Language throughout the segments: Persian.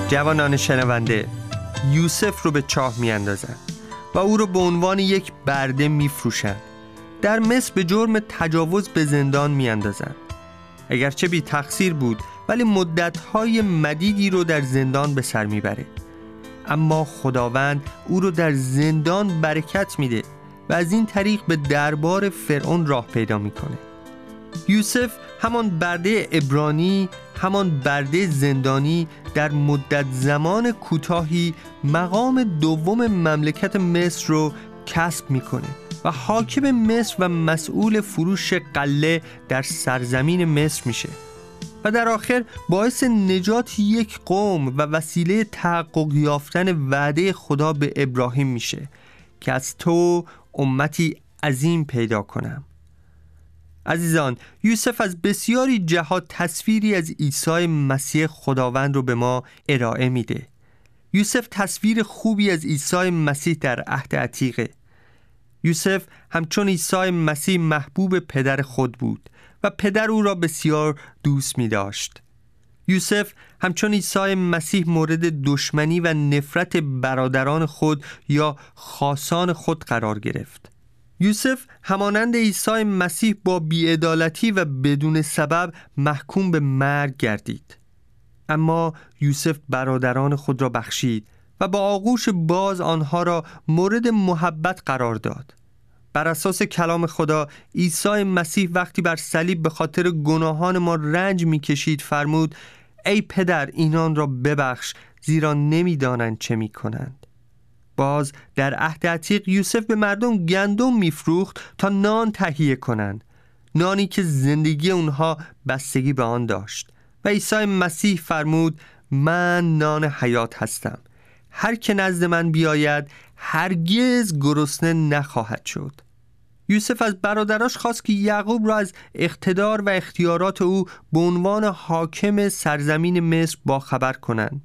جوانان شنونده، یوسف رو به چاه میاندازن و او رو به عنوان یک برده میفروشن. در مصر به جرم تجاوز به زندان میاندازن. اگرچه بی تقصیر بود ولی مدت‌های مدیدی رو در زندان به سر میبره. اما خداوند او رو در زندان برکت میده و از این طریق به دربار فرعون راه پیدا میکنه. یوسف همان برده عبرانی، همان برده زندانی در مدت زمان کوتاهی مقام دوم مملکت مصر رو کسب میکنه و حاکم مصر و مسئول فروش غله در سرزمین مصر میشه و در آخر باعث نجات یک قوم و وسیله تحقق یافتن وعده خدا به ابراهیم میشه که از تو امتی عظیم پیدا کنم. عزیزان، یوسف از بسیاری جهات تصویری از عیسی مسیح خداوند رو به ما ارائه میده. یوسف تصویر خوبی از عیسی مسیح در عهد عتیقه. یوسف همچون عیسی مسیح محبوب پدر خود بود و پدر او را بسیار دوست می داشت. یوسف همچون عیسی مسیح مورد دشمنی و نفرت برادران خود یا خاصان خود قرار گرفت. یوسف همانند عیسی مسیح با بی‌عدالتی و بدون سبب محکوم به مرگ گردید. اما یوسف برادران خود را بخشید و با آغوش باز آنها را مورد محبت قرار داد. بر اساس کلام خدا، عیسی مسیح وقتی بر صلیب به خاطر گناهان ما رنج می‌کشید فرمود: ای پدر، اینان را ببخش، زیرا نمی‌دانند چه می‌کنند. باز در عهد عتیق یوسف به مردم گندم می‌فروخت تا نان تهیه کنند، نانی که زندگی اونها بستگی به آن داشت. و عیسی مسیح فرمود: من نان حیات هستم، هر که نزد من بیاید هرگز گرسنه نخواهد شد. یوسف از برادراش خواست که یعقوب را از اقتدار و اختیارات او به عنوان حاکم سرزمین مصر باخبر کنند.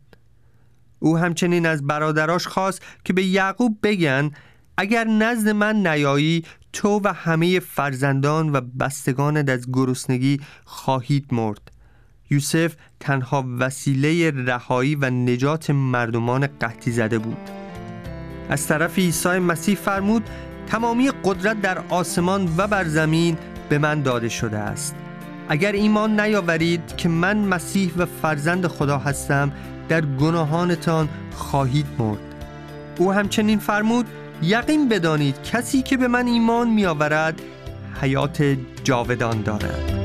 او همچنین از برادراش خواست که به یعقوب بگن: اگر نزد من نیایی، تو و همه فرزندان و بستگانت از گرسنگی خواهید مرد. یوسف تنها وسیله رهایی و نجات مردمان قحطی زده بود. از طرف عیسی مسیح فرمود: تمامی قدرت در آسمان و بر زمین به من داده شده است. اگر ایمان نیاورید که من مسیح و فرزند خدا هستم، در گناهانتان خواهید مرد. او همچنین فرمود: یقین بدانید کسی که به من ایمان می آورد حیات جاودان دارد.